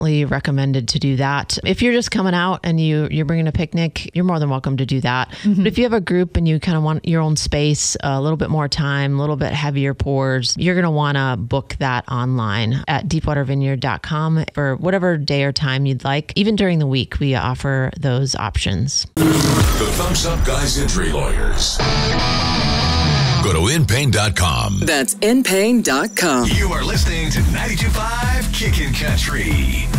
recommended to do that. If you're just coming out and you're bringing a picnic, you're more than welcome to do that. But if you have a group and you kind of want your own space, a little bit more time, a little bit heavier pours, you're going to want to book that online at deepwatervineyard.com for whatever day or time you'd like. Even during the week, we offer those options. The Thumbs Up Guys Injury Lawyers. Go to InPain.com. That's InPain.com. You are listening to 92.5 Kickin' Country.